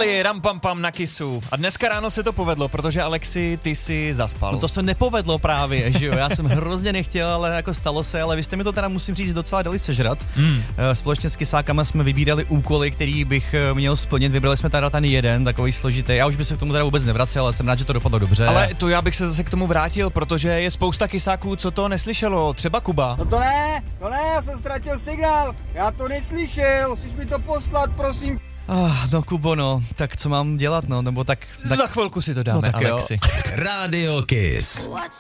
Kelly, Ram Pam Pam na Kissu. A dneska ráno se to povedlo, protože Alexi, ty si zaspal. No to se nepovedlo právě, že jo, já jsem hrozně nechtěl, ale jako stalo se, ale vy jste mi to teda, musím říct, docela dali sežrat. Společně s Kysákama jsme vybírali úkoly, který bych měl splnit, vybrali jsme teda ten jeden, takový složitý. Já už bych se k tomu teda vůbec nevracel, ale jsem rád, že to dopadlo dobře. Ale to já bych se zase k tomu vrátil, protože je spousta Kysáků, co to neslyšelo, třeba Kuba. No to ne, já jsem ztratil signál, já to neslyšel, musíš mi to poslat, prosím. No Kubo, no, tak co mám dělat, no, nebo tak... Za chvilku si to dáme, no, Alexi. Radio Kiss.